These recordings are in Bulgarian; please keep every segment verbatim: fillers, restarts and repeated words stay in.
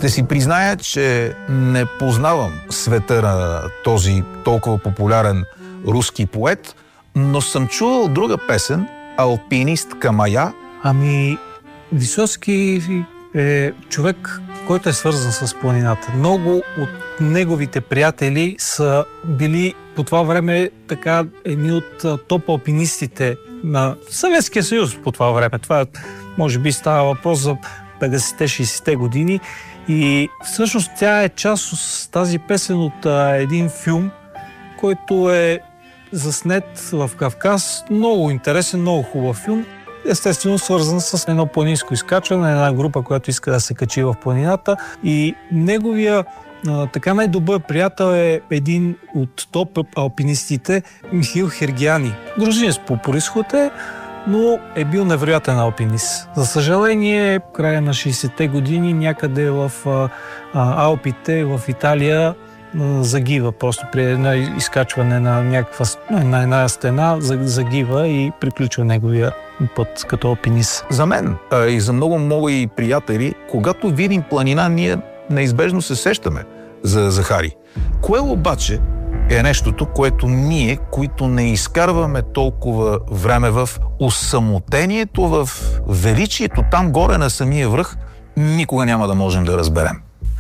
Ще си призная, че не познавам света на този толкова популярен руски поет, но съм чувал друга песен «Алпинистка моя». Ами, Висоцки е човек, който е свързан с планината. Много от неговите приятели са били по това време така едни от топ алпинистите на Съветския съюз по това време. Това може би става въпрос за петдесетте-шейсетте години. И всъщност тя е част от тази песен от а, един филм, който е заснет в Кавказ. Много интересен, много хубав филм. Естествено свързан с едно планинско изкачване, една група, която иска да се качи в планината. И неговия а, така най-добър приятел е един от топ алпинистите, Михаил Хергияни. Грузинец по произход е, но е бил невероятен алпинист. За съжаление, в края на шейсетте години някъде в а, Алпите, в Италия, а, загива. Просто при едно изкачване на някаква на една стена загива и приключва неговия път като алпинист. За мен а и за много мои приятели, когато видим планина, ние неизбежно се сещаме за Захари. Кое обаче е нещото, което ние, които не изкарваме толкова време в осамотението, в величието там горе на самия връх, никога няма да можем да разберем.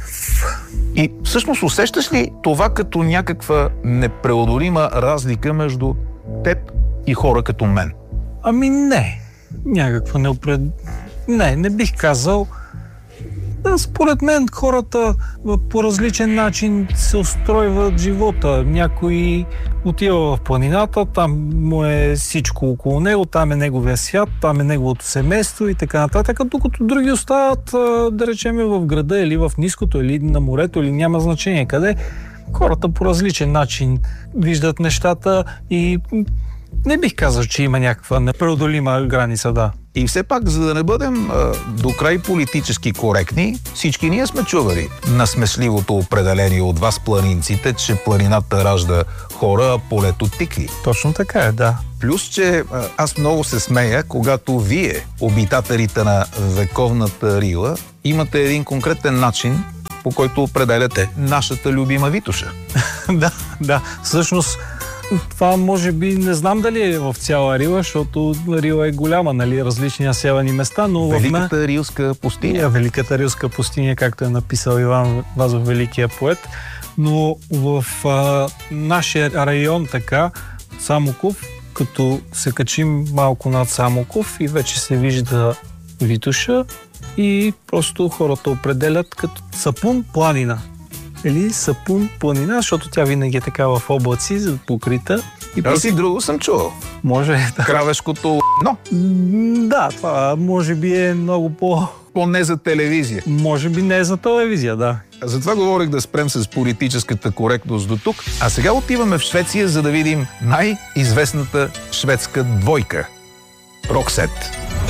И всъщност усещаш ли това като някаква непреодолима разлика между теб и хора като мен? Ами не. Някаква неопред... Не, не бих казал. Да, според мен хората по различен начин се устройват живота. Някой отива в планината, там му е всичко около него, там е неговия свят, там е неговото семейство и така нататък, докато други остават, да речем, в града или в ниското, или на морето, или няма значение къде. Хората по различен начин виждат нещата и не бих казал, че има някаква непреодолима граница, да. И все пак, за да не бъдем а, до край политически коректни, всички ние сме чували на смесливото определение от вас, планинците, че планината ражда хора, а полето тикви. Точно така е, да. Плюс, че а, аз много се смея, когато вие, обитателите на вековната Рила, имате един конкретен начин, по който определяте нашата любима Витоша. Да, да. Всъщност, това може би, не знам дали е в цяла Рила, защото Рила е голяма, нали, различни населени места, но Великата в... Рилска пустиня. Великата Рилска пустиня, както е написал Иван Вазов, великия поет. Но в а, нашия район така, Самоков, като се качим малко над Самоков и вече се вижда Витоша и просто хората определят като Сапун планина. Или Сапун планина, защото тя винаги е така в облаци, покрита. И аз и друго съм чувал. Може да. Кравешкото но. Да, това може би е много по... По-не за телевизия. Може би не е за телевизия, да. Затова говорих да спрем с политическата коректност до тук. А сега отиваме в Швеция, за да видим най-известната шведска двойка. Роксет.